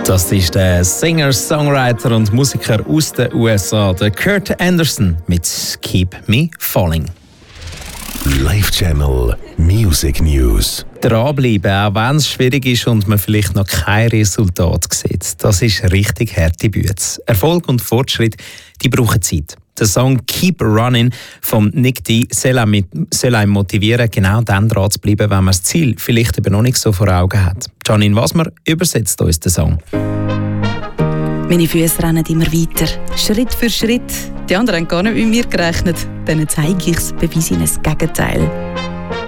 Das ist der Singer, Songwriter und Musiker aus den USA, der Kurt Anderson mit «Keep Me Falling». Live Channel Music News. Dranbleiben, auch wenn es schwierig ist und man vielleicht noch kein Resultat sieht. Das ist richtig harte Bütze. Erfolg und Fortschritt, die brauchen Zeit. Der Song «Keep Running» von Nick D soll einen motivieren, genau dann dran zu bleiben, wenn man das Ziel vielleicht eben noch nicht so vor Augen hat. Janine Wasmer übersetzt uns den Song. Meine Füße rennen immer weiter, Schritt für Schritt. Die anderen haben gar nicht mit mir gerechnet. Denen zeige ich es, beweise ihnen das Gegenteil.